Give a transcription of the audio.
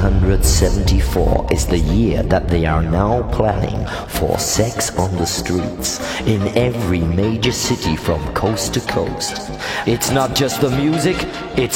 1974 is the year that they are now planning for Sex on the Streets in every major city from coast to coast. It's not just the music, it's